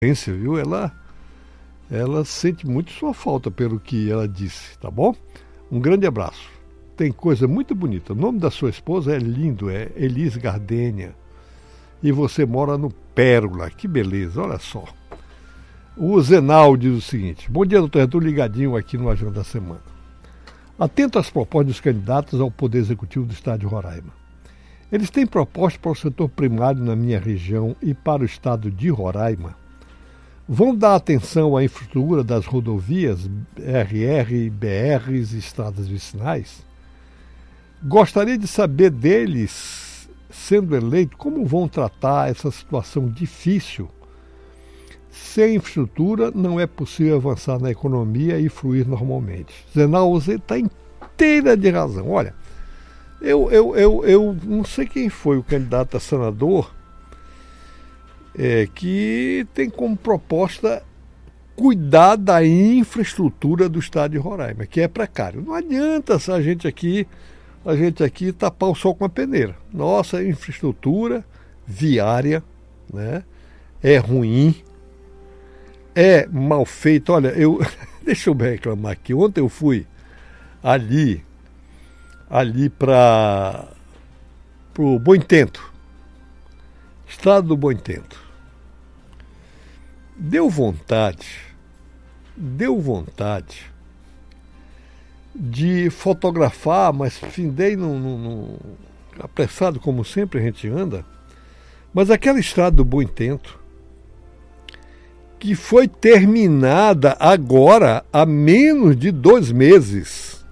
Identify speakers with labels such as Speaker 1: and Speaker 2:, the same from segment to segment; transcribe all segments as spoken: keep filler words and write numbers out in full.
Speaker 1: viu? Ela, ela sente muito sua falta pelo que ela disse, tá bom? Um grande abraço. Tem coisa muito bonita. O nome da sua esposa é lindo, é Elis Gardênia. E você mora no Pérola. Que beleza, olha só. O Zenal diz o seguinte: bom dia, doutor, estou ligadinho aqui no Agenda da Semana. Atento às propostas dos candidatos ao Poder Executivo do Estado de Roraima. Eles têm propostas para o setor primário na minha região e para o Estado de Roraima. Vão dar atenção à infraestrutura das rodovias, R R, B Rs e estradas vicinais? Gostaria de saber deles, sendo eleito, como vão tratar essa situação difícil. Sem infraestrutura não é possível avançar na economia e fluir normalmente. Zenal, você está inteira de razão. Olha, eu, eu, eu, eu não sei quem foi o candidato a senador é, que tem como proposta cuidar da infraestrutura do estado de Roraima, que é precário. Não adianta a gente aqui, a gente aqui tapar o sol com a peneira. Nossa infraestrutura viária, né, é ruim. É mal feito. Olha, eu deixa eu me reclamar aqui. Ontem eu fui ali, ali para o Bom Intento, estado do Bom Intento. Deu vontade, deu vontade de fotografar, mas findei no, no, no, apressado, como sempre a gente anda. Mas aquela estrada do Bom Intento, que foi terminada agora há menos de dois meses.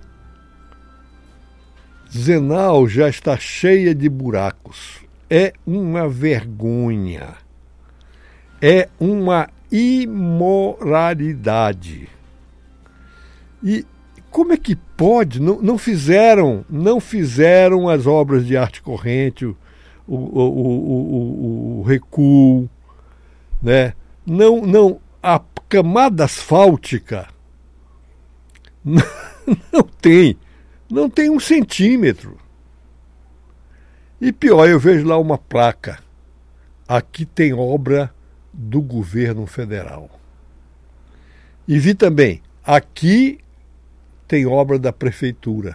Speaker 1: Zenal já está cheia de buracos. É uma vergonha. É uma imoralidade. E como é que pode? Não, não fizeram, não fizeram as obras de arte corrente, o, o, o, o, o recuo, né? Não, não, a camada asfáltica não, não tem, não tem um centímetro. E pior, eu vejo lá uma placa: aqui tem obra do governo federal. E vi também, aqui tem obra da prefeitura.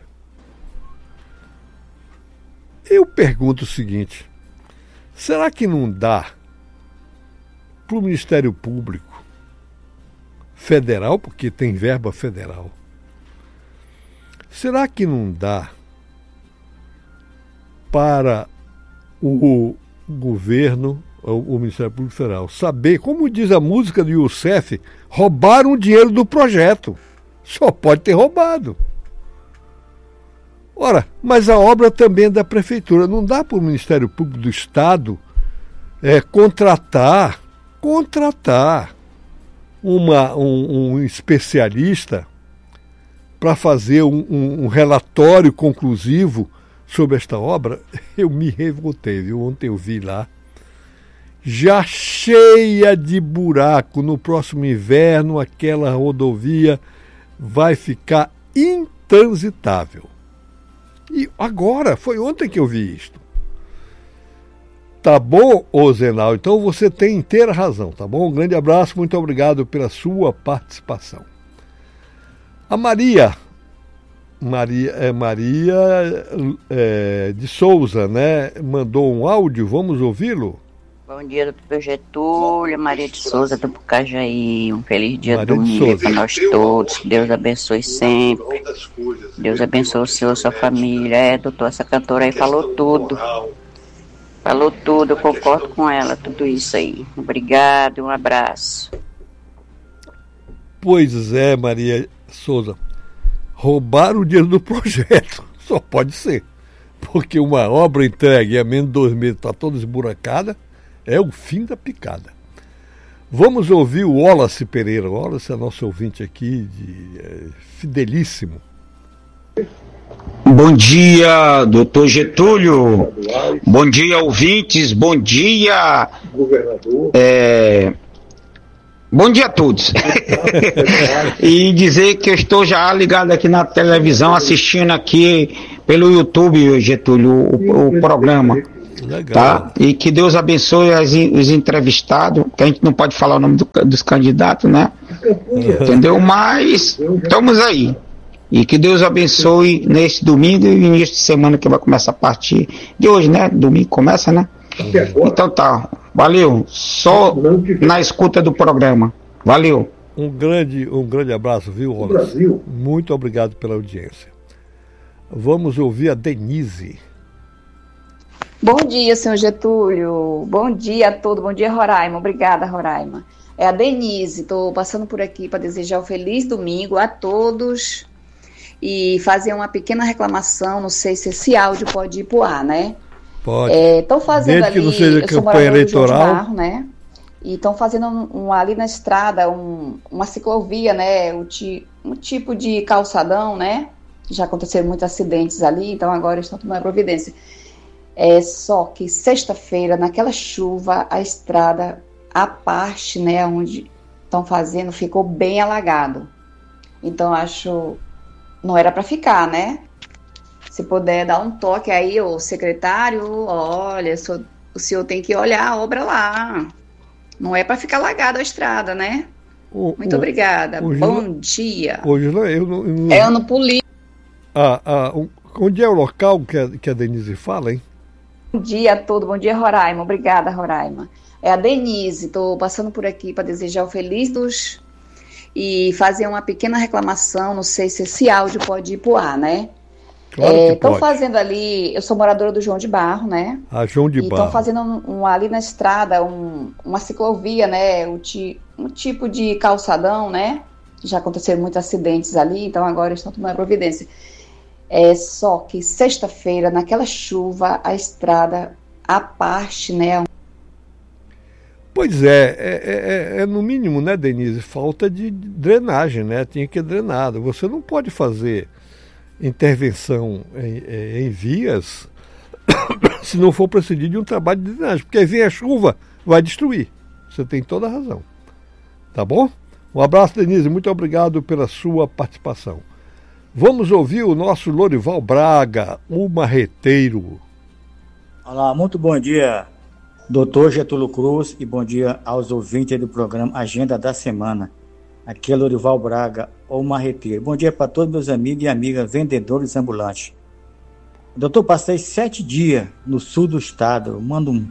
Speaker 1: Eu pergunto o seguinte: será que não dá para o Ministério Público Federal, porque tem verba federal, será que não dá para o governo, o Ministério Público Federal, saber, como diz a música do Youssef, roubaram o dinheiro do projeto? Só pode ter roubado. Ora, mas a obra também é da Prefeitura. Não dá para o Ministério Público do Estado é, contratar contratar uma, um, um especialista para fazer um, um, um relatório conclusivo sobre esta obra. Eu me revoltei, viu? Ontem eu vi lá, já cheia de buraco. No próximo inverno aquela rodovia vai ficar intransitável. E agora, foi ontem que eu vi isto. Tá bom, ô Zenal? Então você tem inteira razão, tá bom? Um grande abraço, muito obrigado pela sua participação. A Maria, Maria, é, Maria é, de Souza, né? Mandou um áudio, vamos ouvi-lo?
Speaker 2: Bom dia, doutor Getúlio, Maria de Souza do Pucajaí. Um feliz dia Maria domingo para nós todos. Deus abençoe sempre. Deus abençoe o senhor, sua família. É, doutor, essa cantora aí falou tudo. Falou tudo, eu concordo com ela, tudo isso aí. Obrigado, um abraço.
Speaker 1: Pois é, Maria Souza. Roubaram o dinheiro do projeto. Só pode ser. Porque uma obra entregue há menos de dois meses está toda esburacada, é o fim da picada. Vamos ouvir o Wallace Pereira. O Wallace é nosso ouvinte aqui, de, é, fidelíssimo.
Speaker 3: Bom dia, doutor Getúlio. Bom dia, ouvintes. Bom dia, governador. É... Bom dia a todos. E dizer que eu estou já ligado aqui na televisão, assistindo aqui pelo YouTube, Getúlio, o, o programa. Legal. Tá? E que Deus abençoe as, os entrevistados, que a gente não pode falar o nome do, dos candidatos, né? Entendeu? Mas estamos aí. E que Deus abençoe nesse domingo e início de semana que vai começar a partir de hoje, né? Domingo começa, né? Então tá. Valeu. Só na escuta do programa. Valeu.
Speaker 1: Um grande, um grande abraço, viu, Ronald? Muito obrigado pela audiência. Vamos ouvir a Denise.
Speaker 4: Bom dia, senhor Getúlio. Bom dia a todos. Bom dia, Roraima. Obrigada, Roraima. É a Denise. Estou passando por aqui para desejar um feliz domingo a todos e fazer uma pequena reclamação. Não sei se esse áudio pode ir para o ar, né?
Speaker 1: Pode.
Speaker 4: Estão é, fazendo
Speaker 1: Desde
Speaker 4: ali...
Speaker 1: que não seja
Speaker 4: eu
Speaker 1: campanha eleitoral.
Speaker 4: Barro, né? E estão fazendo um, um, ali na estrada um, uma ciclovia, né? Um, ti, um tipo de calçadão, né? Já aconteceram muitos acidentes ali, então agora estão tomando providência. É só que sexta-feira, naquela chuva, a estrada, a parte, né, onde estão fazendo, ficou bem alagado. Então acho, não era para ficar, né? Se puder dar um toque aí, ô secretário, olha, só, o senhor tem que olhar a obra lá. Não é para ficar alagada a estrada, né? O, Muito o, obrigada. Bom não, dia.
Speaker 1: Hoje não, eu não, eu não...
Speaker 4: É ano político.
Speaker 1: Ah, ah, onde é o local que a, que a Denise fala, hein?
Speaker 4: Bom dia a todos, bom dia, Roraima. Obrigada, Roraima. É a Denise, estou passando por aqui para desejar o feliz dos... e fazer uma pequena reclamação, não sei se esse áudio pode ir pro ar, né?
Speaker 1: Claro
Speaker 4: é,
Speaker 1: que
Speaker 4: Estão
Speaker 1: pode.
Speaker 4: fazendo ali, eu sou moradora do João de Barro, né?
Speaker 1: Ah, João de
Speaker 4: e
Speaker 1: Barro.
Speaker 4: Estão fazendo um, um, ali na estrada um, uma ciclovia, né? Um, ti, um tipo de calçadão, né? Já aconteceram muitos acidentes ali, então agora estão tomando providência. É só que sexta-feira, naquela chuva, a estrada, a parte, né?
Speaker 1: Pois é, é, é, é no mínimo, né, Denise, falta de drenagem, né? Tinha que ser drenado. Você não pode fazer intervenção em, em vias se não for precedido de um trabalho de drenagem, porque aí vem a chuva, vai destruir. Você tem toda a razão. Tá bom? Um abraço, Denise, muito obrigado pela sua participação. Vamos ouvir o nosso Lorival Braga, o marreteiro.
Speaker 5: Olá, muito bom dia, doutor Getúlio Cruz, e bom dia aos ouvintes do programa Agenda da Semana. Aqui é Lorival Braga, o marreteiro. Bom dia para todos meus amigos e amigas vendedores ambulantes. Doutor, passei sete dias no sul do estado. Eu mando um,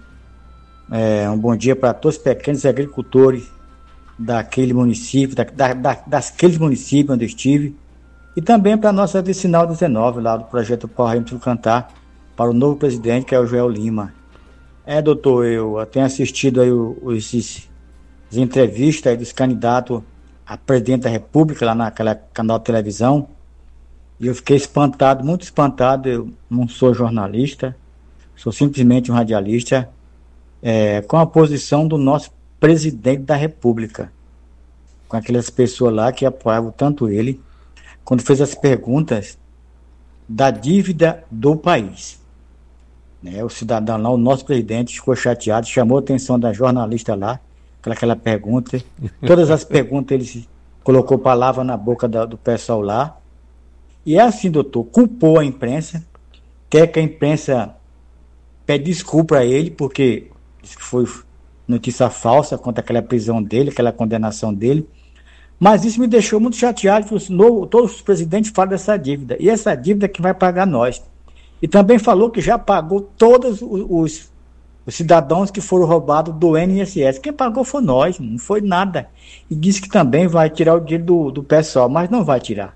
Speaker 5: é, um bom dia para todos os pequenos agricultores daquele município, da, da, da, daqueles municípios onde eu estive. E também para a nossa vicinal dezenove, lá do projeto Parraimpro Cantar, para o novo presidente, que é o Joel Lima. É, doutor, eu tenho assistido aí os, esses, as entrevistas aí dos candidatos a presidente da República, lá naquele canal de televisão, e eu fiquei espantado, muito espantado. Eu não sou jornalista, sou simplesmente um radialista, é, com a posição do nosso presidente da República, com aquelas pessoas lá que apoiavam tanto ele, quando fez as perguntas da dívida do país. Né, o cidadão lá, o nosso presidente, ficou chateado, chamou a atenção da jornalista lá, aquela, aquela pergunta, todas as perguntas ele colocou palavra na boca da, do pessoal lá, e é assim, doutor, culpou a imprensa, quer que a imprensa pede desculpa a ele, porque disse que foi notícia falsa contra aquela prisão dele, aquela condenação dele. Mas isso me deixou muito chateado, que os, no, todos os presidentes falam dessa dívida, e essa dívida que vai pagar nós. E também falou que já pagou todos os, os, os cidadãos que foram roubados do I N S S. Quem pagou foi nós, não foi nada. E disse que também vai tirar o dinheiro do, do pessoal, mas não vai tirar.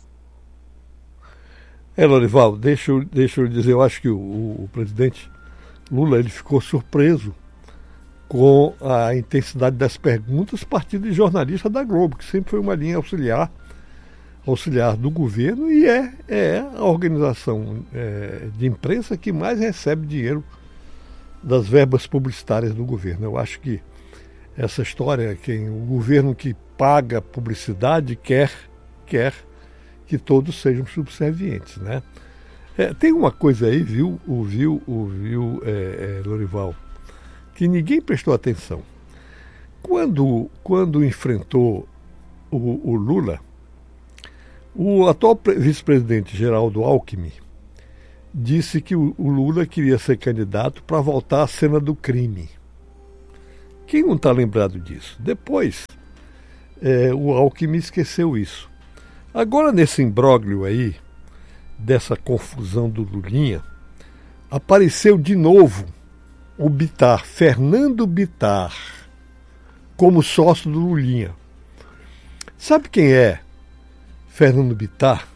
Speaker 1: É, Lorival, deixa eu, deixa eu dizer, eu acho que o, o presidente Lula ele ficou surpreso com a intensidade das perguntas partindo de jornalista da Globo, que sempre foi uma linha auxiliar, auxiliar do governo, e é, é a organização é, de imprensa que mais recebe dinheiro das verbas publicitárias do governo. Eu acho que essa história, que o governo que paga publicidade quer, quer que todos sejam subservientes, né? É, tem uma coisa aí, viu, viu, viu é, é, Lorival, que ninguém prestou atenção. Quando, quando enfrentou o, o Lula, o atual vice-presidente Geraldo Alckmin disse que o, o Lula queria ser candidato para voltar à cena do crime. Quem não está lembrado disso? Depois, é, o Alckmin esqueceu isso. Agora, nesse imbróglio aí, dessa confusão do Lulinha, apareceu de novo o Bittar, Fernando Bittar, como sócio do Lulinha. Sabe quem é Fernando Bittar?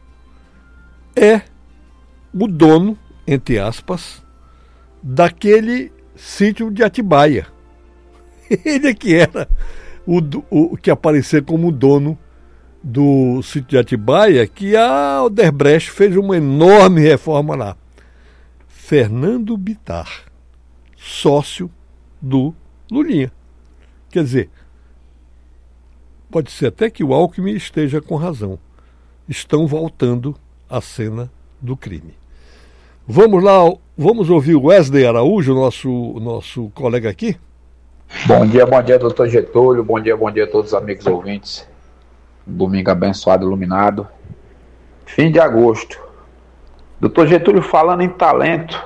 Speaker 1: É o dono, entre aspas, daquele sítio de Atibaia. Ele é que era o, o que apareceu como dono do sítio de Atibaia, que a Odebrecht fez uma enorme reforma lá. Fernando Bittar, sócio do Lulinha. Quer dizer, pode ser até que o Alckmin esteja com razão. Estão voltando à cena do crime. Vamos lá, vamos ouvir o Wesley Araújo, nosso, nosso colega aqui?
Speaker 6: Bom dia, bom dia, doutor Getúlio. Bom dia, bom dia a todos os amigos ouvintes. Domingo abençoado, iluminado. Fim de agosto. doutor Getúlio, falando em talento,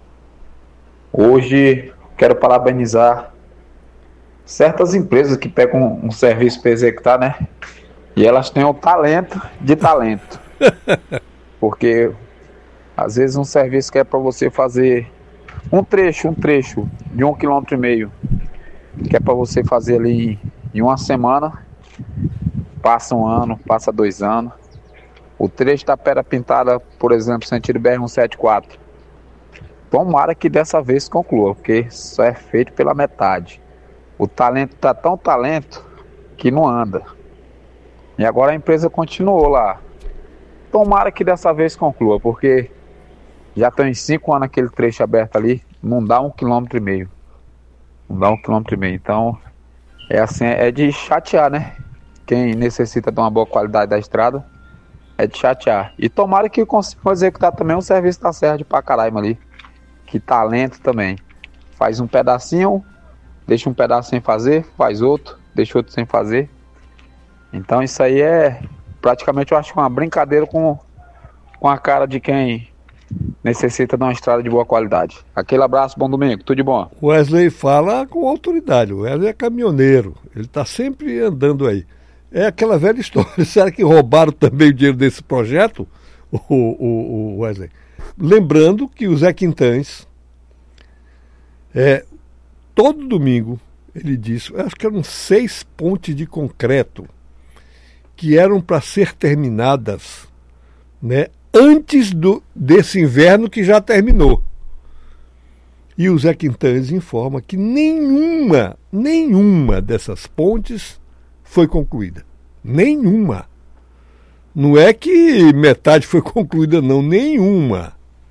Speaker 6: hoje quero parabenizar certas empresas que pegam um serviço para executar, né? E elas têm o talento de talento. Porque às vezes um serviço que é para você fazer um trecho, um trecho de um quilômetro e meio, que é para você fazer ali em uma semana, passa um ano, passa dois anos. O trecho da Pedra Pintada, por exemplo, sentido B R cento e setenta e quatro. Tomara que dessa vez conclua, porque só é feito pela metade. O talento tá tão talento que não anda. E agora a empresa continuou lá. Tomara que dessa vez conclua, porque já estão em cinco anos aquele trecho aberto ali, não dá um quilômetro e meio. Não dá um quilômetro e meio. Então, é assim, é de chatear, né? Quem necessita de uma boa qualidade da estrada, é de chatear. E tomara que consigam executar também um serviço da Serra de Pacaraima ali. Que talento também. Faz um pedacinho, deixa um pedaço sem fazer, faz outro, deixa outro sem fazer. Então isso aí é praticamente, eu acho, uma brincadeira com, com a cara de quem necessita de uma estrada de boa qualidade. Aquele abraço, bom domingo, tudo de bom.
Speaker 1: O Wesley fala com autoridade, o Wesley é caminhoneiro, ele está sempre andando aí. É aquela velha história, será que roubaram também o dinheiro desse projeto, o, o, o Wesley? Lembrando que o Zé Quintães, é, todo domingo, ele disse, acho que eram seis pontes de concreto que eram para ser terminadas, né, antes do, desse inverno que já terminou. E o Zé Quintães informa que nenhuma, nenhuma dessas pontes foi concluída. Nenhuma. Não é que metade foi concluída, não. Nenhuma.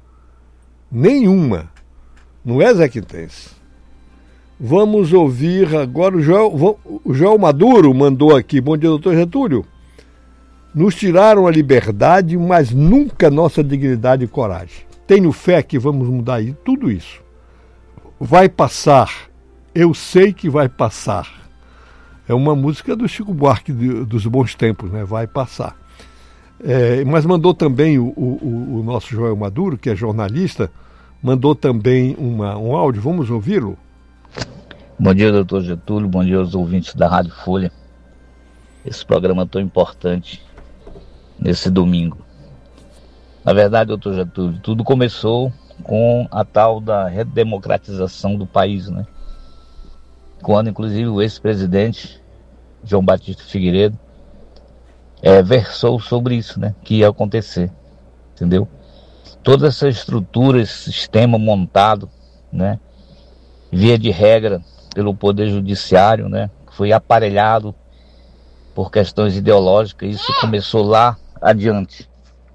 Speaker 1: Nenhuma. Não é, Zé Quintães? Vamos ouvir agora o Joel, o Joel Maduro mandou aqui. Bom dia, doutor Getúlio. Nos tiraram a liberdade, mas nunca nossa dignidade e coragem. Tenho fé que vamos mudar tudo isso. Vai passar. Eu sei que vai passar. É uma música do Chico Buarque de, dos bons tempos, né? Vai passar. É, mas mandou também o, o, o nosso Joel Maduro, que é jornalista, mandou também uma, um áudio. Vamos ouvi-lo?
Speaker 7: Bom dia, doutor Getúlio. Bom dia aos ouvintes da Rádio Folha. Esse programa tão importante nesse domingo. Na verdade, doutor Getúlio, tudo começou com a tal da redemocratização do país, né? Quando, inclusive, o ex-presidente João Batista Figueiredo é, versou sobre isso, né? Que ia acontecer, entendeu? Toda essa estrutura, esse sistema montado, né? Via de regra pelo Poder Judiciário, né? Foi aparelhado por questões ideológicas. Isso começou lá adiante.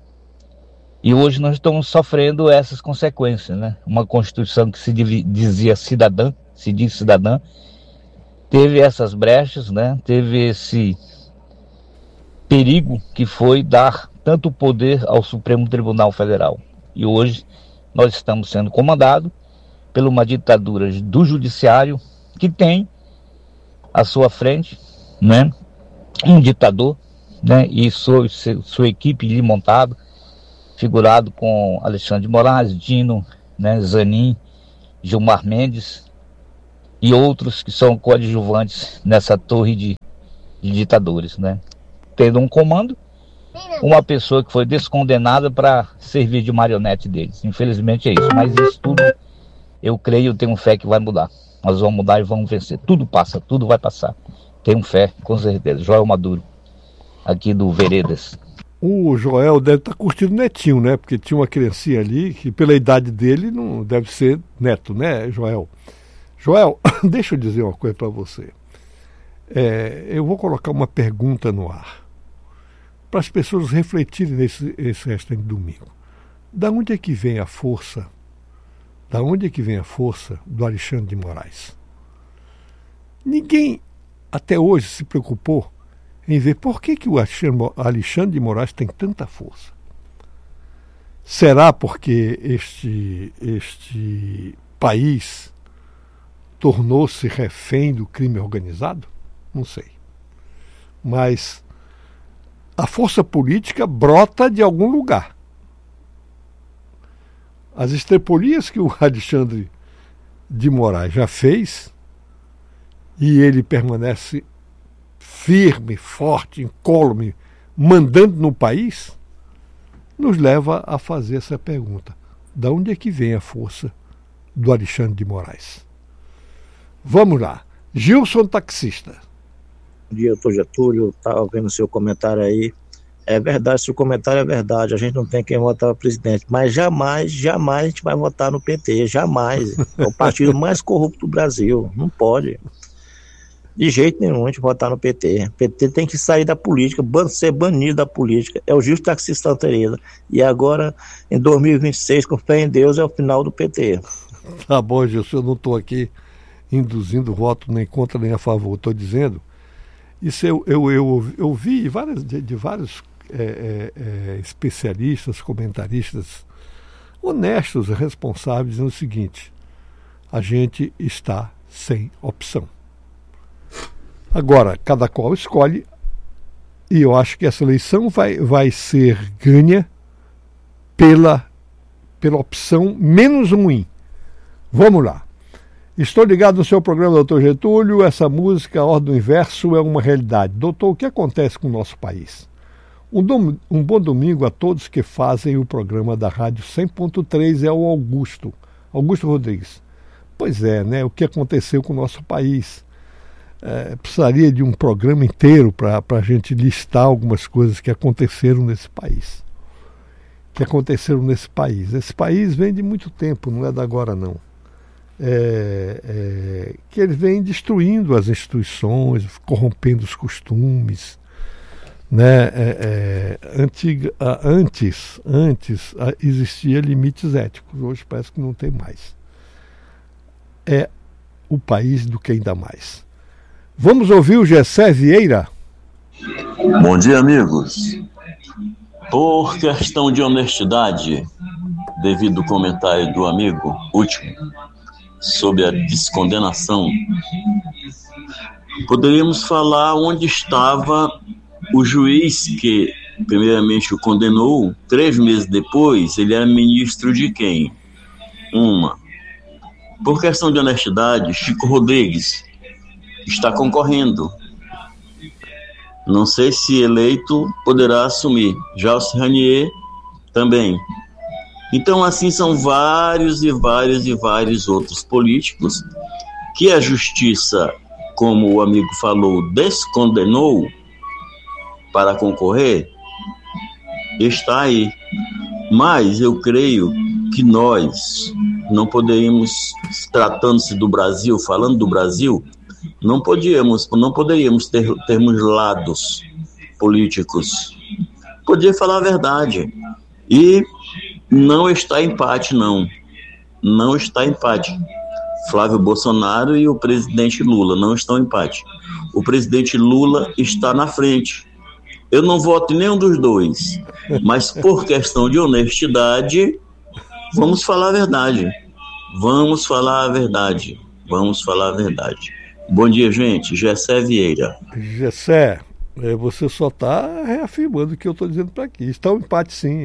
Speaker 7: E hoje nós estamos sofrendo essas consequências, né? Uma Constituição que se dizia cidadã, se diz cidadã, teve essas brechas, né? Teve esse perigo que foi dar tanto poder ao Supremo Tribunal Federal. E hoje nós estamos sendo comandados por uma ditadura do judiciário que tem à sua frente, né, um ditador, né, e sua, sua equipe lhe montada, figurado com Alexandre de Moraes, Dino, né, Zanin, Gilmar Mendes e outros que são coadjuvantes nessa torre de, de ditadores, né? Tendo um comando, uma pessoa que foi descondenada para servir de marionete deles. Infelizmente é isso, mas isso tudo eu creio, tenho fé que vai mudar. Nós vamos mudar e vamos vencer. Tudo passa, tudo vai passar. Tenho fé, com certeza. Joel Maduro, aqui do Veredas.
Speaker 1: O Joel deve estar curtindo netinho, né? Porque tinha uma criancinha ali que pela idade dele não deve ser neto, né, Joel? Joel, deixa eu dizer uma coisa para você. É, eu vou colocar uma pergunta no ar para as pessoas refletirem nesse esse restante de domingo. Da onde é que vem a força? Da onde é que vem a força do Alexandre de Moraes? Ninguém até hoje se preocupou em ver por que, que o Alexandre de Moraes tem tanta força. Será porque este, este país tornou-se refém do crime organizado? Não sei. Mas a força política brota de algum lugar. As estrepolias que o Alexandre de Moraes já fez, e ele permanece firme, forte, incólume, mandando no país, nos leva a fazer essa pergunta. De onde é que vem a força do Alexandre de Moraes? Vamos lá. Gilson, taxista.
Speaker 8: Bom dia, doutor Getúlio. Estava vendo o seu comentário aí. É verdade, se o comentário é verdade, a gente não tem quem votar para presidente, mas jamais, jamais a gente vai votar no P T, jamais. É o partido mais corrupto do Brasil, não pode. De jeito nenhum a gente votar no P T. O P T tem que sair da política, ser banido da política. É o Gil Taxista Tereza. E agora, em dois mil e vinte e seis, com fé em Deus, é o final do P T.
Speaker 1: Tá bom, Gilson, eu não estou aqui induzindo voto nem contra nem a favor. Estou dizendo, isso eu, eu, eu, eu vi várias, de, de vários é, é, especialistas, comentaristas honestos e responsáveis dizendo o seguinte: a gente está sem opção. Agora, cada qual escolhe, e eu acho que essa eleição vai, vai ser ganha pela, pela opção menos ruim. Vamos lá. Estou ligado no seu programa, doutor Getúlio. Essa música, a Ordem do Inverso, é uma realidade. Doutor, o que acontece com o nosso país? Um, dom, um bom domingo a todos que fazem o programa da Rádio cem ponto três. É o Augusto, Augusto Rodrigues. Pois é, né? O que aconteceu com o nosso país? É, precisaria de um programa inteiro para a gente listar algumas coisas que aconteceram nesse país. Que aconteceram nesse país. Esse país vem de muito tempo, não é da agora não. É, é, que ele vem destruindo as instituições, corrompendo os costumes, né? É, é, antiga, antes, antes existia limites éticos, hoje parece que não tem mais. É o país do que ainda mais. Vamos ouvir o Gessé Vieira.
Speaker 9: Bom dia, amigos. Por questão de honestidade, devido ao comentário do amigo último sobre a descondenação, poderíamos falar onde estava o juiz que primeiramente o condenou. Três meses depois, ele era ministro de quem? Uma. Por questão de honestidade, Chico Rodrigues está concorrendo. Não sei se eleito poderá assumir. Jalce Ranier também. Então, assim, são vários e vários e vários outros políticos que a justiça, como o amigo falou, descondenou para concorrer, está aí. Mas eu creio que nós não poderíamos, tratando-se do Brasil, falando do Brasil, não podíamos, não poderíamos ter termos lados políticos. Podia falar a verdade. E não está empate, não. Não está empate. Flávio Bolsonaro e o presidente Lula não estão em empate. O presidente Lula está na frente. Eu não voto em nenhum dos dois, mas por questão de honestidade, vamos falar a verdade. Vamos falar a verdade. Vamos falar a verdade. Bom dia, gente. Gessé Vieira.
Speaker 1: Gessé, você só está reafirmando o que eu estou dizendo para aqui. Está um empate, sim.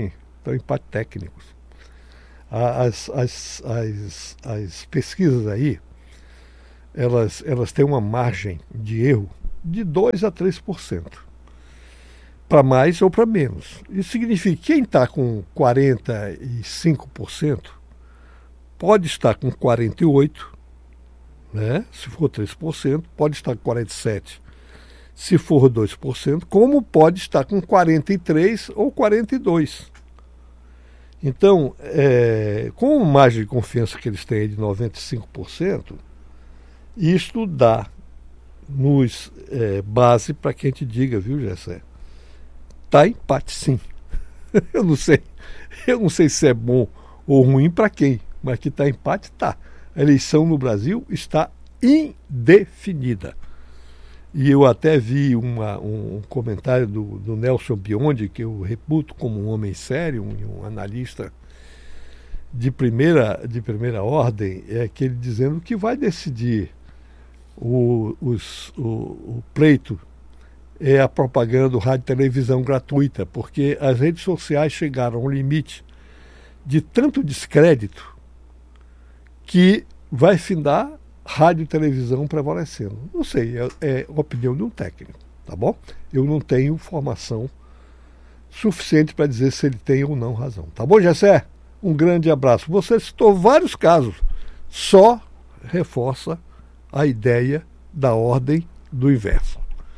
Speaker 1: Então, empate técnicos. As, as, as, as pesquisas aí, elas, elas têm uma margem de erro de dois a três por cento. Para mais ou para menos. Isso significa que quem está com quarenta e cinco por cento pode estar com quarenta e oito por cento, né? Se for três por cento, pode estar com quarenta e sete por cento, se for dois por cento, como pode estar com quarenta e três por cento ou quarenta e dois por cento. Então, é, com a margem de confiança que eles têm aí de noventa e cinco por cento, isto dá nos é, base para que a gente diga, viu, Gessé? Tá empate, sim. Eu não sei, eu não sei se é bom ou ruim para quem, mas que tá empate, tá. A eleição no Brasil está indefinida. E eu até vi uma, um comentário do, do Nelson Biondi, que eu reputo como um homem sério, um, um analista de primeira, de primeira ordem, é aquele dizendo que vai decidir o, os, o, o pleito é a propaganda do rádio e televisão gratuita, porque as redes sociais chegaram ao limite de tanto descrédito que vai findar rádio e televisão prevalecendo. Não sei, é, é a opinião de um técnico, tá bom? Eu não tenho formação suficiente para dizer se ele tem ou não razão. Tá bom, Gessé? Um grande abraço. Você citou vários casos, só reforça a ideia da ordem do inverso.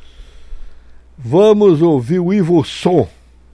Speaker 1: Vamos ouvir o Ivo Som.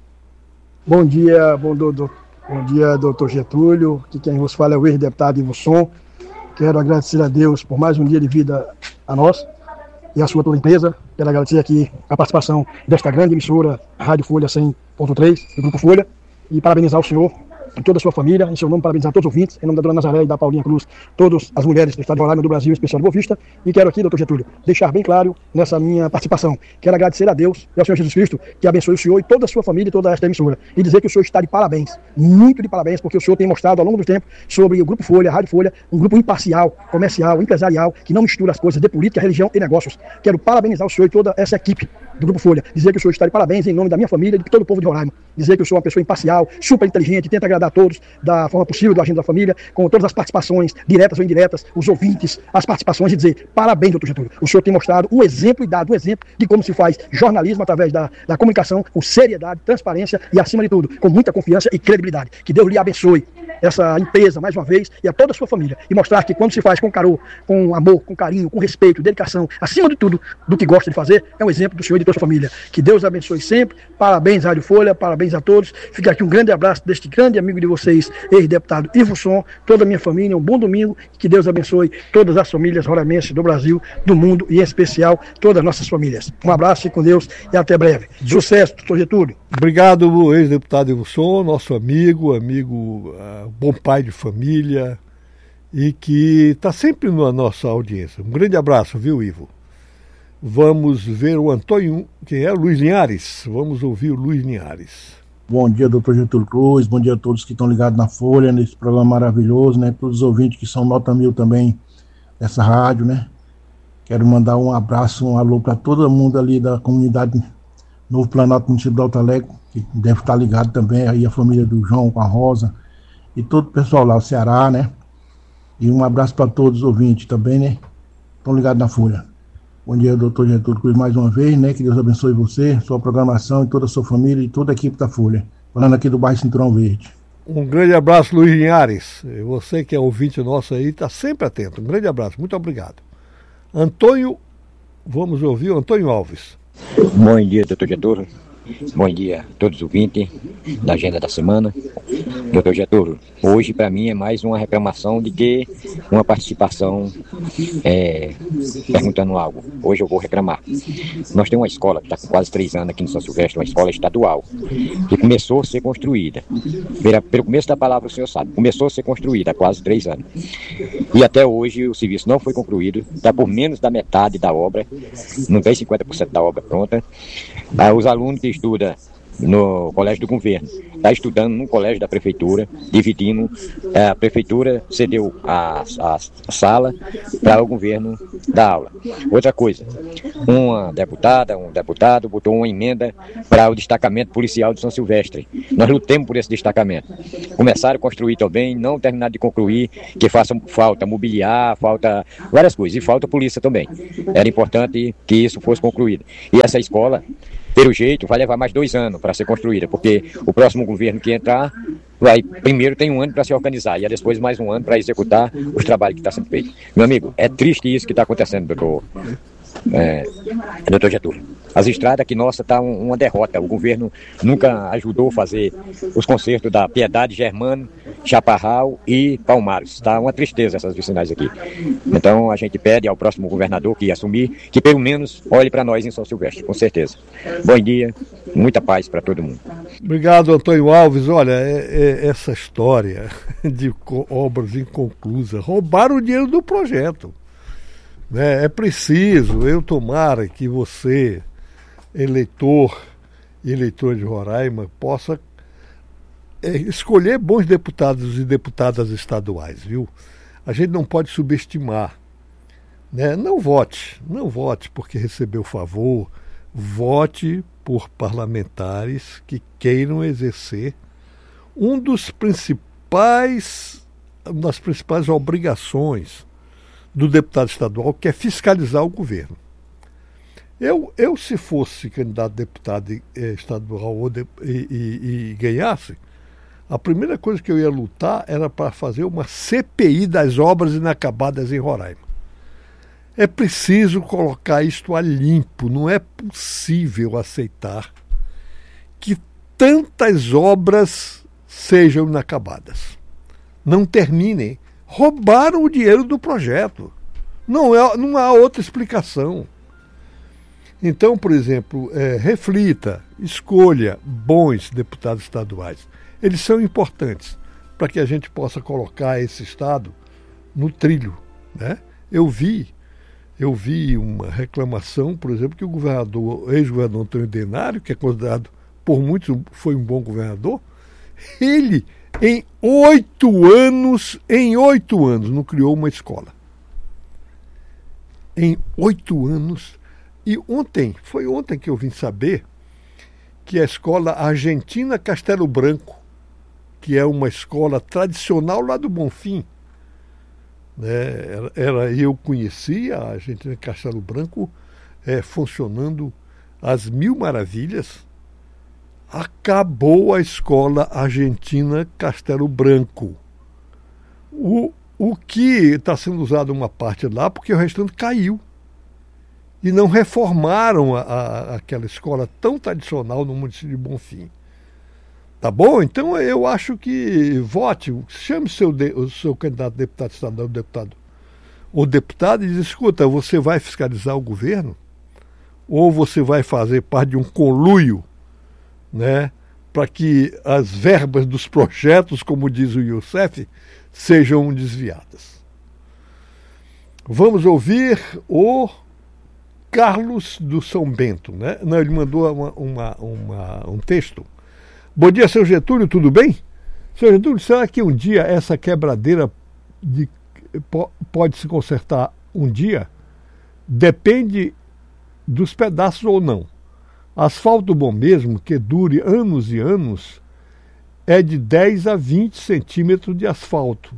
Speaker 10: Bom dia, bom, do, do, bom dia, doutor Getúlio. Aqui quem vos fala é o ex-deputado Ivo Som. Quero agradecer a Deus por mais um dia de vida a nós e a sua toda empresa. Quero agradecer aqui a participação desta grande emissora, Rádio Folha cem ponto três, do Grupo Folha, e parabenizar o senhor e toda a sua família, em seu nome, parabenizar todos os ouvintes, em nome da dona Nazaré e da Paulinha Cruz, todas as mulheres do estado de Roraima, do Brasil, em especial de Boa Vista. E quero aqui, doutor Getúlio, deixar bem claro nessa minha participação. Quero agradecer a Deus e ao Senhor Jesus Cristo, que abençoe o senhor e toda a sua família e toda esta emissora. E dizer que o senhor está de parabéns, muito de parabéns, porque o senhor tem mostrado ao longo do tempo sobre o Grupo Folha, a Rádio Folha, um grupo imparcial, comercial, empresarial, que não mistura as coisas de política, religião e negócios. Quero parabenizar o senhor e toda essa equipe do Grupo Folha. Dizer que o senhor está de parabéns em nome da minha família e de todo o povo de Roraima. Dizer que eu sou uma pessoa imparcial, super inteligente, tenta agradar a todos da forma possível do Agenda da Família, com todas as participações, diretas ou indiretas, os ouvintes, as participações, e dizer parabéns, doutor Getúlio. O senhor tem mostrado um exemplo e dado um exemplo de como se faz jornalismo através da, da comunicação, com seriedade, transparência e, acima de tudo, com muita confiança e credibilidade. Que Deus lhe abençoe essa empresa, mais uma vez, e a toda a sua família. E mostrar que quando se faz com carinho, com amor, com carinho, com respeito, dedicação, acima de tudo, do que gosta de fazer, é um exemplo do senhor e de toda a sua família. Que Deus abençoe sempre. Parabéns, Rádio Folha, parabéns a todos. Fica aqui um grande abraço deste grande amigo de vocês, ex-deputado Ivo Som, toda a minha família, um bom domingo. Que Deus abençoe todas as famílias roraimenses do Brasil, do mundo e, em especial, todas as nossas famílias. Um abraço, fique com Deus e até breve. Sucesso, doutor Getúlio.
Speaker 1: Obrigado, ex-deputado Ivo Som, nosso amigo, amigo, uh, bom pai de família e que está sempre na nossa audiência. Um grande abraço, viu, Ivo? Vamos ver o Antônio, quem é? Luiz Linhares. Vamos ouvir o Luiz Linhares.
Speaker 11: Bom dia, doutor Getúlio Cruz, bom dia a todos que estão ligados na Folha, nesse programa maravilhoso, né? Todos os ouvintes que são nota mil também dessa rádio, né? Quero mandar um abraço, um alô para todo mundo ali da comunidade Novo Planalto, município de Alto Alegre, que deve estar ligado também, aí a família do João com a Rosa, e todo o pessoal lá, o Ceará, né? E um abraço para todos os ouvintes também, né? Estão ligados na Folha. Bom dia, doutor Getúlio Cruz, mais uma vez, né? Que Deus abençoe você, sua programação e toda a sua família e toda a equipe da Folha. Falando aqui do bairro Cinturão Verde.
Speaker 1: Um grande abraço, Luiz Linhares. Você que é ouvinte nosso aí, está sempre atento. Um grande abraço, muito obrigado. Antônio, vamos ouvir o Antônio Alves.
Speaker 12: Bom dia, doutor Getúlio. Bom dia a todos os ouvintes da Agenda da Semana. doutor Getúlio, hoje para mim é mais uma reclamação de que uma participação é, perguntando algo. Hoje eu vou reclamar. Nós temos uma escola que está com quase três anos aqui no São Silvestre, uma escola estadual, que começou a ser construída. Pela, pelo começo da palavra o senhor sabe, começou a ser construída há quase três anos. E até hoje o serviço não foi concluído, está por menos da metade da obra, não tem cinquenta por cento da obra pronta. Ah, os alunos que estudam no colégio do governo. Está estudando no colégio da prefeitura, dividindo. É, a prefeitura cedeu a, a, a sala para o governo dar aula. Outra coisa, uma deputada, um deputado botou uma emenda para o destacamento policial de São Silvestre. Nós lutamos por esse destacamento. Começaram a construir também, não terminaram de concluir, que faça falta mobiliar, falta várias coisas, e falta polícia também. Era importante que isso fosse concluído. E essa escola, pelo jeito, vai levar mais dois anos para ser construída, porque o próximo governo que entrar, vai, primeiro tem um ano para se organizar, e depois mais um ano para executar os trabalhos que estão sendo feitos. Meu amigo, é triste isso que está acontecendo, doutor, é, doutor Getúlio. As estradas aqui, nossa, está um, uma derrota. O governo nunca ajudou a fazer os concertos da Piedade, Germano, Chaparral e Palmares. Está uma tristeza essas vicinais aqui. Então a gente pede ao próximo governador que assumir, que pelo menos olhe para nós em São Silvestre, com certeza. Bom dia, muita paz para todo mundo.
Speaker 1: Obrigado, Antônio Alves. Olha, é, é essa história de obras inconclusas, roubaram o dinheiro do projeto. É, é preciso, eu tomara que você, eleitor e eleitor de Roraima, possa é, escolher bons deputados e deputadas estaduais, viu? A gente não pode subestimar, né? Não vote, não vote porque recebeu favor, vote por parlamentares que queiram exercer um dos principais, uma das principais obrigações do deputado estadual, que é fiscalizar o governo. Eu, eu se fosse candidato a deputado eh, estadual ou de, e, e, e ganhasse, a primeira coisa que eu ia lutar era para fazer uma C P I das obras inacabadas em Roraima. É preciso colocar isto a limpo, não é possível aceitar que tantas obras sejam inacabadas. Não terminem. Roubaram o dinheiro do projeto. Não, é, não há outra explicação. Então, por exemplo, é, reflita, escolha bons deputados estaduais. Eles são importantes para que a gente possa colocar esse estado no trilho, né? Eu vi, eu vi uma reclamação, por exemplo, que o governador, ex-governador Antônio Denário, que é considerado por muitos foi um bom governador, ele em oito anos, em oito anos, não criou uma escola. Em oito anos. E ontem, foi ontem que eu vim saber que a escola Argentina Castelo Branco, que é uma escola tradicional lá do Bonfim, né, era, era, eu conhecia a Argentina Castelo Branco é, funcionando às mil maravilhas. Acabou a escola Argentina Castelo Branco. O, o que está sendo usado uma parte lá, porque o restante caiu. E não reformaram a, a, aquela escola tão tradicional no município de Bonfim. Tá bom? Então eu acho que vote, chame seu de, o seu candidato a deputado estadual, deputado, ou deputado, e diz, escuta, você vai fiscalizar o governo? Ou você vai fazer parte de um conluio, né, para que as verbas dos projetos, como diz o Youssef, sejam desviadas. Vamos ouvir o Carlos do São Bento, né? Não, ele mandou uma, uma, uma, um texto. Bom dia, seu Getúlio, tudo bem? Seu Getúlio, será que um dia essa quebradeira de, pode se consertar um dia? Depende dos pedaços ou não. Asfalto bom mesmo, que dure anos e anos, é de dez a vinte centímetros de asfalto.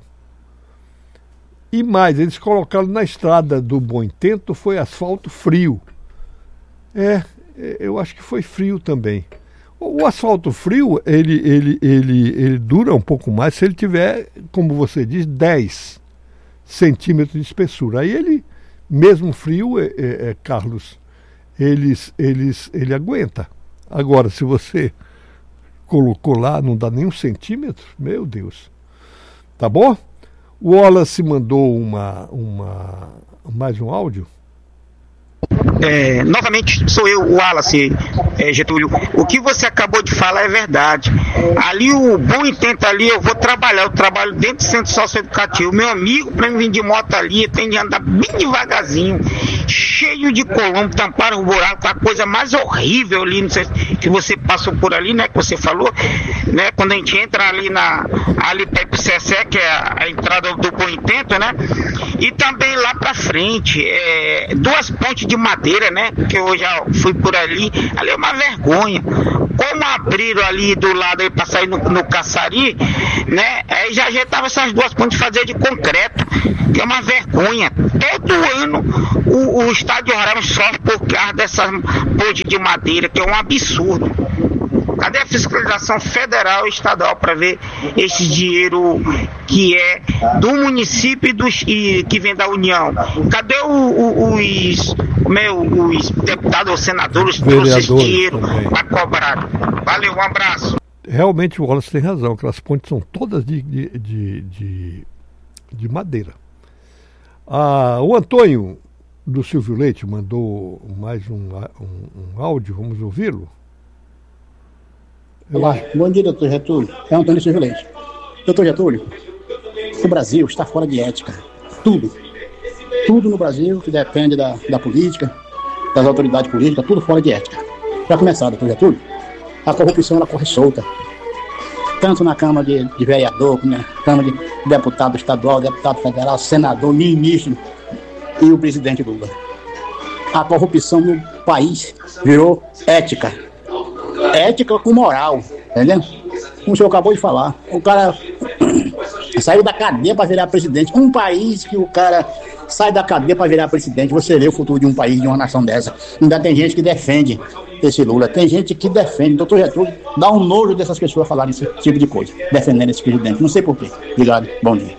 Speaker 1: E mais, eles colocaram na estrada do Bom Intento, foi asfalto frio. É, eu acho que foi frio também. O asfalto frio, ele, ele, ele, ele dura um pouco mais se ele tiver, como você diz, dez centímetros de espessura. Aí ele, mesmo frio, é, é, é, Carlos, eles, eles, ele aguenta. Agora, se você colocou lá, não dá nem um centímetro, meu Deus. Tá bom? O Wallace mandou uma, uma, mais um áudio.
Speaker 3: É, novamente sou eu, o Wallace, é, Getúlio. O que você acabou de falar é verdade. Ali o bom intento ali, eu vou trabalhar, eu trabalho dentro do centro socioeducativo. Meu amigo, para mim vir de moto ali, tem de andar bem devagarzinho, cheio de colombo, tamparam o buraco, a coisa mais horrível ali, não sei se você passou por ali, né, que você falou, né, quando a gente entra ali na, ali para o C S E, que é a, a entrada do bom intento, né, e também lá para frente, é, duas pontes de madeira, né, que eu já fui por ali, ali é uma vergonha. Como abriram ali do lado aí para sair no, no Caçari, né, aí já ajeitava essas duas pontes de fazer de concreto, que é uma vergonha. Todo ano o, o estado de Roraima sofre por causa dessas pontes de madeira, que é um absurdo. Cadê a fiscalização federal e estadual para ver esse dinheiro que é do município e, dos, e que vem da União? Cadê o, o, os, meu, os deputados ou senadores que trouxeram esse dinheiro para cobrar? Valeu, um abraço.
Speaker 1: Realmente o Wallace tem razão, aquelas pontes são todas de, de, de, de, de madeira. Ah, o Antônio do Silvio Leite mandou mais um, um, um áudio, vamos ouvi-lo?
Speaker 13: Olá, bom dia, doutor Getúlio. É Antônio Silvio Leite. Doutor Getúlio, o Brasil está fora de ética. Tudo. Tudo no Brasil que depende da, da política, das autoridades políticas, tudo fora de ética. Para começar, doutor Getúlio, a corrupção ela corre solta. Tanto na Câmara de, de Vereador, como na Câmara de Deputado Estadual, Deputado Federal, Senador, Ministro e o presidente Lula. A corrupção no país virou ética. Ética com moral, entendeu? Como o senhor acabou de falar, o cara saiu da cadeia para virar presidente. Um país que o cara sai da cadeia para virar presidente, você vê o futuro de um país, de uma nação dessa. Ainda tem gente que defende esse Lula, tem gente que defende. Doutor Getúlio, dá um nojo dessas pessoas falarem esse tipo de coisa, defendendo esse presidente. Não sei porquê. Obrigado, bom dia.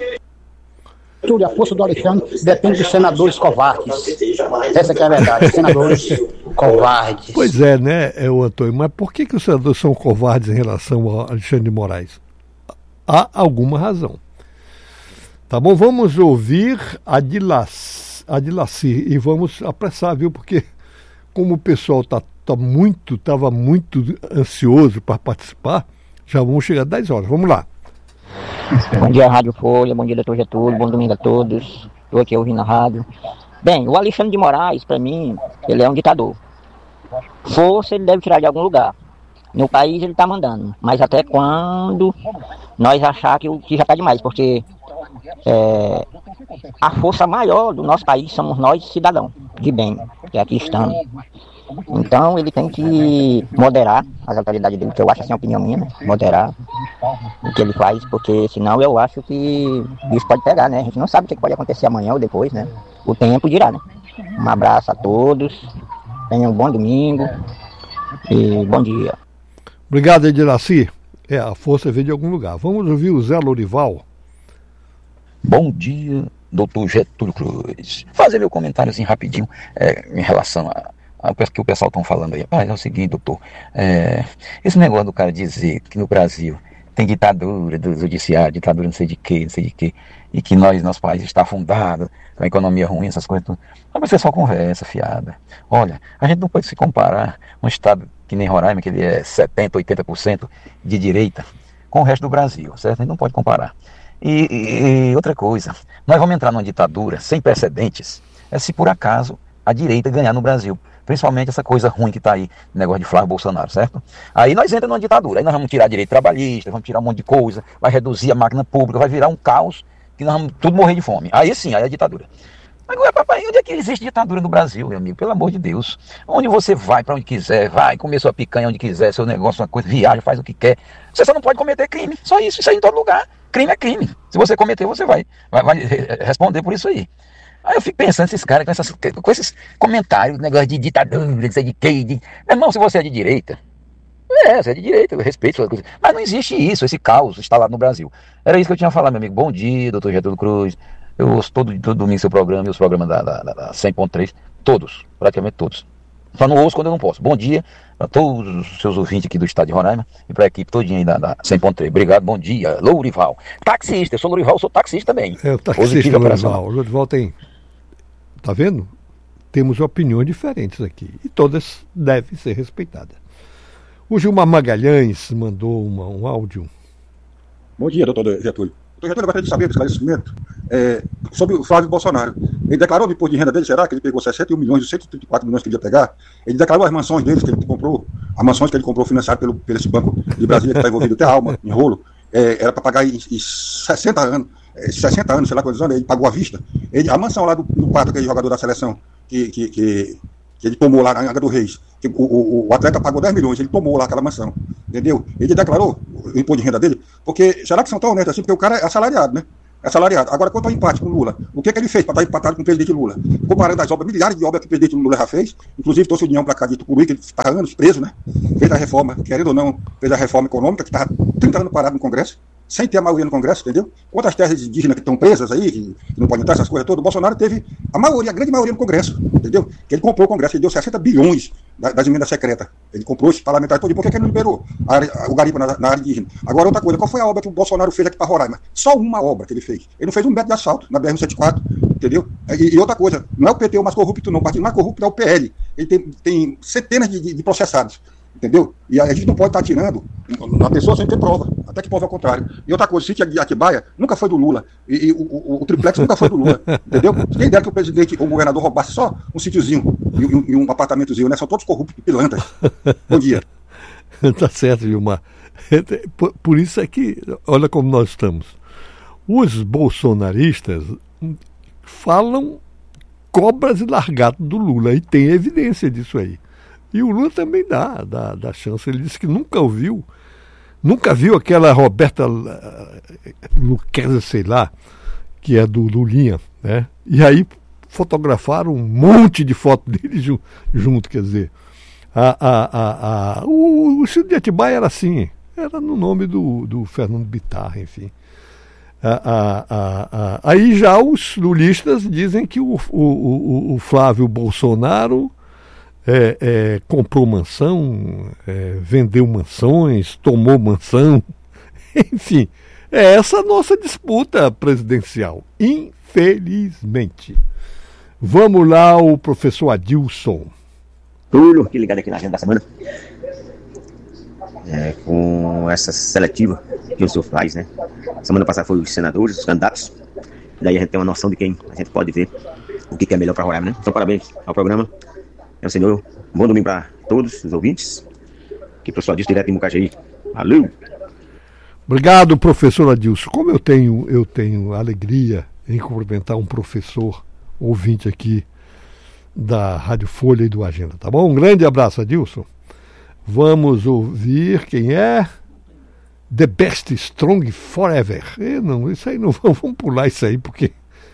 Speaker 13: A força do Alexandre depende dos senadores covardes. Essa que é a verdade, senadores covardes.
Speaker 1: Pois é, né, o Antônio, mas por que, que os senadores são covardes em relação ao Alexandre de Moraes? Há alguma razão. Tá bom, vamos ouvir a Dilaci, a Dilaci e vamos apressar, viu, porque como o pessoal tá, tá muito, estava muito ansioso para participar, já vamos chegar às dez horas, vamos lá.
Speaker 14: Bom dia, Rádio Folha, bom dia, doutor Getúlio, bom domingo a todos. Estou aqui ouvindo a rádio. Bem, o Alexandre de Moraes, para mim, ele é um ditador. Força ele deve tirar de algum lugar. No país ele está mandando, mas até quando nós achar que, que já está demais, porque é, a força maior do nosso país somos nós, cidadãos de bem, que aqui estamos. Então ele tem que moderar as autoridades dele, que eu acho assim, a opinião minha, né? Moderar o que ele faz, porque senão eu acho que isso pode pegar, né? A gente não sabe o que pode acontecer amanhã ou depois, né? O tempo dirá, né? Um abraço a todos, tenham um bom domingo e bom dia.
Speaker 1: Obrigado, Ediraci. É, a força veio de algum lugar. Vamos ouvir o Zé Lorival.
Speaker 15: Bom dia, doutor Getúlio Cruz. Fazer meu comentário assim rapidinho é, em relação a o que o pessoal estão falando aí. Rapaz, é o seguinte, doutor, é, esse negócio do cara dizer que no Brasil tem ditadura do judiciário, ditadura não sei de quê, não sei de quê, e que nós, nosso país está afundado, com a economia ruim, essas coisas tudo. Mas é só conversa, fiada. Olha, a gente não pode se comparar um estado que nem Roraima, que ele é setenta, oitenta por cento de direita, com o resto do Brasil, certo? A gente não pode comparar. E, e, e outra coisa, nós vamos entrar numa ditadura sem precedentes, é se por acaso a direita ganhar no Brasil. Principalmente essa coisa ruim que está aí, negócio de Flávio Bolsonaro, certo? Aí nós entramos numa ditadura, aí nós vamos tirar direito trabalhista, vamos tirar um monte de coisa, vai reduzir a máquina pública, vai virar um caos, que nós vamos tudo morrer de fome. Aí sim, aí é ditadura. Agora, papai, onde é que existe ditadura no Brasil, meu amigo? Pelo amor de Deus. Onde você vai, para onde quiser, vai, comer sua picanha onde quiser, seu negócio, uma coisa, viaja, faz o que quer. Você só não pode cometer crime, só isso, isso aí em todo lugar. Crime é crime. Se você cometer, você vai, vai, vai responder por isso aí. Aí eu fico pensando, esses caras com, essas, com esses comentários, negócio de ditadura, não sei de quê. De... Meu irmão, se você é de direita, é, você é de direita, eu respeito sua coisa. Mas não existe isso, esse caos instalado no Brasil. Era isso que eu tinha a falar, meu amigo. Bom dia, doutor Getúlio Cruz. Eu ouço todo, todo domingo seu programa e os programas da, da, da cem ponto três. Todos, praticamente todos. Só não ouço quando eu não posso. Bom dia para todos os seus ouvintes aqui do estado de Roraima e para a equipe todinha aí da, da cem ponto três. Obrigado, bom dia. Lourival. Taxista, eu sou Lourival, eu sou taxista também.
Speaker 1: É, o taxista Lourival. O Lourival tem... Tá vendo? temos opiniões diferentes aqui e todas devem ser respeitadas. O Gilmar Magalhães mandou uma, um áudio.
Speaker 16: Bom dia, doutor Getúlio. Doutor Getúlio, eu gostaria de saber do esclarecimento é, sobre o Flávio Bolsonaro. Ele declarou o imposto de renda dele, será que ele pegou sessenta e um milhões, cento e trinta e quatro milhões que ele ia pegar? Ele declarou as mansões dele que ele comprou, as mansões que ele comprou financiadas pelo, pelo esse banco de Brasília que está envolvido até a alma, em rolo, é, era para pagar em, em sessenta anos, é, sessenta anos, sei lá quantos anos, ele pagou à vista. Ele, a mansão lá do, do Pato, aquele jogador da seleção, que, que, que, que ele tomou lá na Angra do Reis, que o, o, o atleta pagou dez milhões, ele tomou lá aquela mansão, entendeu? Ele declarou o imposto de renda dele, porque será que são tão honestos assim? Porque o cara é assalariado, né? É assalariado. Agora, quanto ao empate com o Lula, o que, que ele fez para estar empatado com o presidente Lula? Comparando as obras, milhares de obras que o presidente Lula já fez, inclusive trouxe a União para cá de Tucuruí, que ele está anos preso, né? Fez a reforma, querendo ou não, fez a reforma econômica, que estava trinta anos parado no Congresso, sem ter a maioria no Congresso, entendeu? Quantas terras indígenas que estão presas aí, que não podem entrar, essas coisas todas, o Bolsonaro teve a maioria, a grande maioria no Congresso, entendeu? Que ele comprou o Congresso, ele deu sessenta bilhões das, das emendas secretas. Ele comprou esse parlamentar todo, por que ele não liberou a área, o garimpo na, na área indígena? Agora, outra coisa, qual foi a obra que o Bolsonaro fez aqui para Roraima? Só uma obra que ele fez. Ele não fez um metro de asfalto na B R cento e quatro, entendeu? E, e outra coisa, não é o P T o mais corrupto, não. O partido mais corrupto é o P L. Ele tem, tem centenas de, de, de processados. Entendeu? E a gente não pode estar tirando uma pessoa sem ter prova, até que prova ao contrário. E outra coisa, o sítio de Atibaia nunca foi do Lula, e, e o, o, o triplex nunca foi do Lula, entendeu? Quem dera que o presidente ou o governador roubasse só um sítiozinho e, e um apartamentozinho, né? São todos corruptos, pilantras. Bom dia.
Speaker 1: Tá certo, Gilmar. Por, por isso é que, olha como nós estamos. Os bolsonaristas falam cobras e largato do Lula, e tem evidência disso aí. E o Lula também dá, dá, dá chance. Ele disse que nunca ouviu, nunca viu aquela Roberta Luqueza, sei lá, que é do Lulinha, né? E aí fotografaram um monte de fotos dele ju, junto, quer dizer. A, a, a, a, o, o Ciro de Atibaia era assim, era no nome do, do Fernando Bittar, enfim. A, a, a, a, aí já os lulistas dizem que o, o, o, o Flávio Bolsonaro É, é, comprou mansão, é, vendeu mansões, tomou mansão, enfim, é essa a nossa disputa presidencial, infelizmente. Vamos lá, o professor Adilson.
Speaker 17: Túlio, aqui ligado aqui na agenda da semana, é, com essa seletiva que o senhor faz, né? Semana passada foi os senadores, os candidatos, daí a gente tem uma noção de quem a gente pode ver o que é melhor para Roraima, né? Então, parabéns ao programa. É o senhor, bom domingo para todos os ouvintes. Que o professor Adilson, direto de Mucajaí. Valeu!
Speaker 1: Obrigado, professor Adilson. Como eu tenho, eu tenho alegria em cumprimentar um professor ouvinte aqui da Rádio Folha e do Agenda, tá bom? Um grande abraço, Adilson. Vamos ouvir quem é The Best Strong Forever. E não, isso aí não, vamos pular isso aí, porque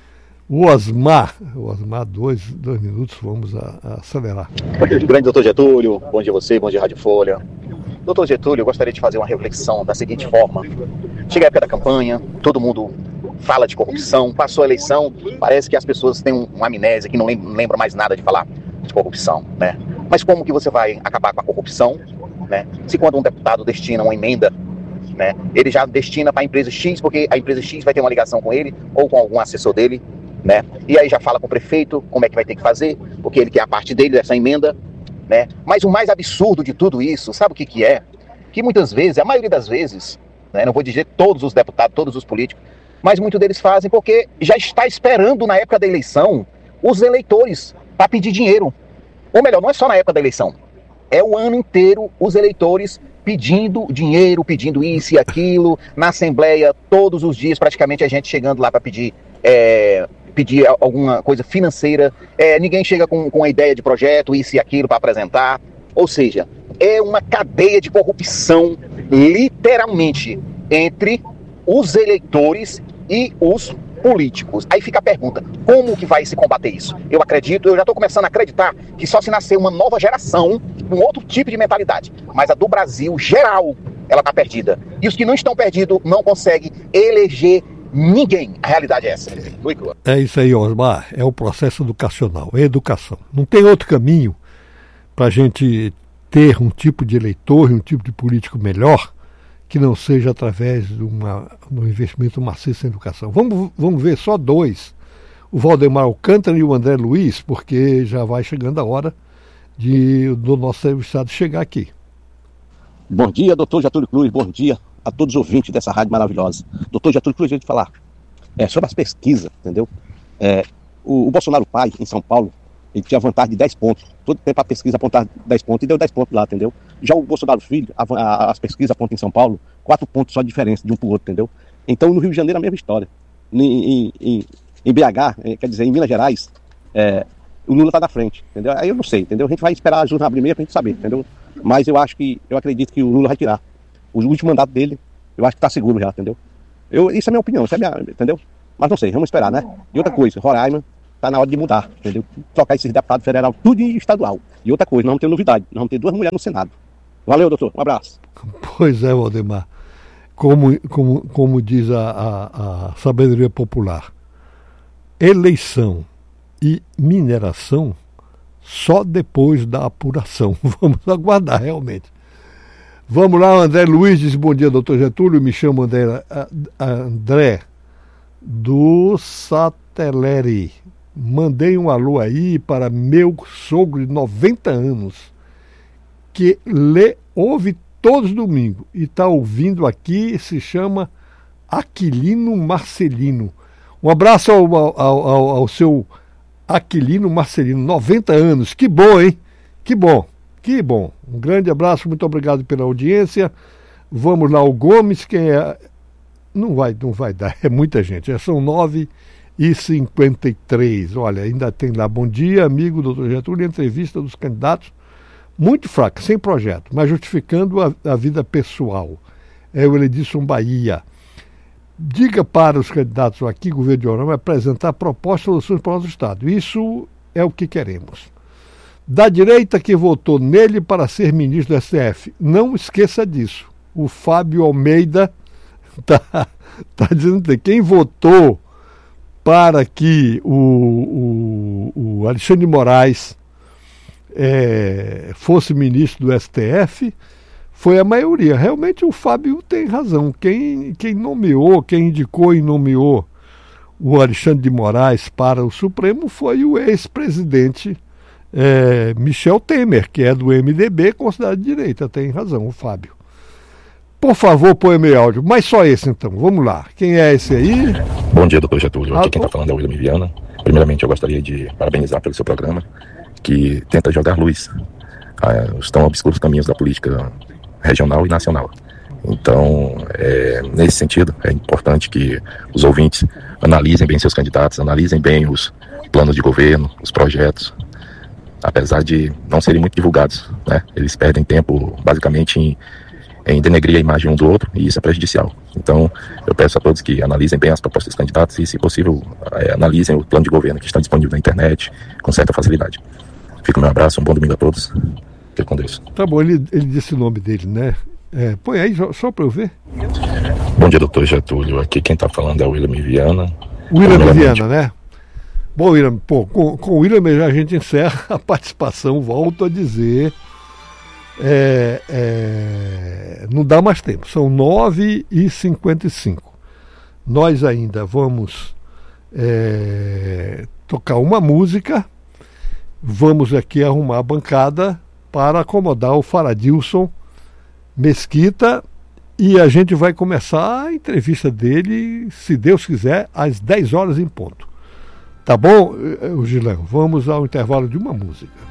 Speaker 1: o Osmar, o Osmar, dois, dois minutos, vamos a, a acelerar.
Speaker 18: Grande doutor Getúlio, bom dia a você, bom dia Rádio Folha. Doutor Getúlio, eu gostaria de fazer uma reflexão da seguinte forma. Chega a época da campanha, todo mundo fala de corrupção, passou a eleição, parece que as pessoas têm uma amnésia, que não lembram mais nada de falar de corrupção, né? Mas como que você vai acabar com a corrupção, né? Se quando um deputado destina uma emenda, né, ele já destina para a empresa X, porque a empresa X vai ter uma ligação com ele, ou com algum assessor dele, né? E aí já fala com o prefeito como é que vai ter que fazer, porque ele quer a parte dele dessa emenda, né? Mas o mais absurdo de tudo isso, sabe o que que é? Que muitas vezes, a maioria das vezes, né, não vou dizer todos os deputados, todos os políticos, mas muitos deles fazem porque já está esperando na época da eleição os eleitores para pedir dinheiro. Ou melhor, não é só na época da eleição, é o ano inteiro os eleitores pedindo dinheiro, pedindo isso e aquilo, na Assembleia todos os dias, praticamente a gente chegando lá para pedir é, pedir alguma coisa financeira, é, ninguém chega com, com a ideia de projeto, isso e aquilo para apresentar, ou seja, é uma cadeia de corrupção, literalmente, entre os eleitores e os políticos. Aí fica a pergunta, como que vai se combater isso? Eu acredito, eu já estou começando a acreditar que só se nascer uma nova geração, um outro tipo de mentalidade, mas a do Brasil, geral, ela está perdida. E os que não estão perdidos não conseguem eleger ninguém. A realidade é essa.
Speaker 1: É isso aí, Osmar. É o processo educacional, é educação. Não tem outro caminho para a gente ter um tipo de eleitor e um tipo de político melhor que não seja através de, uma, de um investimento maciço em educação. Vamos, vamos ver só dois. o Valdemar Alcântara e o André Luiz, porque já vai chegando a hora de, do nosso entrevistado chegar aqui.
Speaker 19: Bom dia, doutor Getúlio Cruz, bom dia a todos os ouvintes dessa rádio maravilhosa. Doutor Getúlio Cruz, a gente falar é, sobre as pesquisas, entendeu? É, o, o Bolsonaro pai, em São Paulo, ele tinha vantagem de dez pontos. Todo tempo a pesquisa apontava dez pontos e deu dez pontos lá, entendeu? Já o Bolsonaro filho, a, a, as pesquisas apontam em São Paulo, quatro pontos só de diferença de um para o outro, entendeu? Então no Rio de Janeiro a mesma história. Em, em, em, em B H, quer dizer, em Minas Gerais, é, o Lula está na frente, entendeu? Aí eu não sei, entendeu? A gente vai esperar as urnas abrir meio para a gente saber, entendeu? Mas eu acho que, eu acredito que o Lula vai tirar. O último mandato dele, eu acho que está seguro já, entendeu? Eu, isso é a minha opinião, isso é minha, entendeu? Mas não sei, vamos esperar, né? E outra coisa, Roraima está na hora de mudar, entendeu? Trocar esses deputados federal, tudo em estadual. E outra coisa, nós vamos ter novidade, nós vamos ter duas mulheres no Senado. Valeu, doutor, um abraço.
Speaker 1: Pois é, Valdemar. Como, como, como diz a, a, a sabedoria popular, eleição e mineração só depois da apuração. Vamos aguardar, realmente. Vamos lá, André Luiz diz, bom dia, doutor Getúlio, me chamo André, André do Sateleri. Mandei um alô aí para meu sogro de noventa anos, que lê, ouve todos os domingos e está ouvindo aqui, se chama Aquilino Marcelino. Um abraço ao, ao, ao, ao seu Aquilino Marcelino, noventa anos, que bom, hein? Que bom, que bom. Um grande abraço, muito obrigado pela audiência. Vamos lá, o Gomes, que é... Não vai, não vai dar, é muita gente, já são nove e cinquenta e três. Olha, ainda tem lá, bom dia, amigo doutor Getúlio, entrevista dos candidatos, muito fraca, sem projeto, mas justificando a, a vida pessoal. É o Eledilson Bahia. Diga para os candidatos aqui, governo de Roraima, apresentar propostas e soluções para o nosso Estado. Isso é o que queremos. Da direita que votou nele para ser ministro do S T F, não esqueça disso. O Fábio Almeida está tá dizendo que quem votou para que o, o, o Alexandre de Moraes é, fosse ministro do S T F foi a maioria. Realmente o Fábio tem razão. Quem, quem nomeou, quem indicou e nomeou o Alexandre de Moraes para o Supremo foi o ex-presidente é, Michel Temer, que é do M D B, considerado de direita. Tem razão o Fábio. Por favor, põe meu áudio, mas só esse então, vamos lá. Quem é esse aí?
Speaker 20: Bom dia, doutor Getúlio. Aqui quem está falando é o William Viana. Primeiramente, eu gostaria de parabenizar pelo seu programa, que tenta jogar luz ah, os tão obscuros caminhos da política regional e nacional. Então, é, nesse sentido, é importante que os ouvintes analisem bem seus candidatos, analisem bem os planos de governo, os projetos, apesar de não serem muito divulgados, né? Eles perdem tempo, basicamente, em em denegrir a imagem um do outro, e isso é prejudicial. Então, eu peço a todos que analisem bem as propostas dos candidatos e, se possível, é, analisem o plano de governo que está disponível na internet com certa facilidade. Fica o meu abraço, um bom domingo a todos. Fique com Deus.
Speaker 1: Tá bom, ele, ele disse o nome dele, né? É, põe aí, só, só para eu ver.
Speaker 20: Bom dia, doutor Getúlio. Aqui quem está falando é o William Viana.
Speaker 1: William Viana, né? Bom, William, pô, com, com o William já a gente encerra a participação, volto a dizer... É, é, não dá mais tempo, são nove e cinquenta e cinco. Nós ainda vamos é, tocar uma música, vamos aqui arrumar a bancada para acomodar o Faradilson Mesquita e a gente vai começar a entrevista dele, se Deus quiser, às dez horas em ponto. Tá bom, Gilão? Vamos ao intervalo de uma música.